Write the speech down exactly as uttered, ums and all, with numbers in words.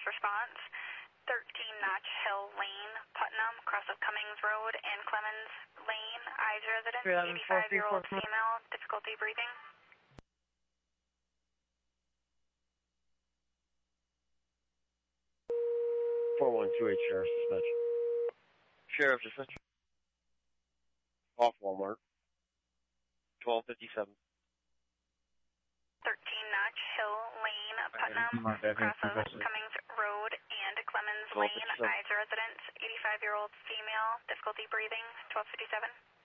first response. thirteen Notch Hill Lane, Putnam, cross of Cummings Road and Clemens Lane, Eyes resident, eighty-five-year-old female, difficulty breathing. four one two eight Sheriff Dispatch. Sheriff Dispatch. Off Walmart. twelve fifty-seven. thirteen Notch Hill Lane, Putnam, cross of Cummings Road and Clemens Lane, Eyes resident, eighty-five-year-old female, difficulty breathing, twelve fifty-seven.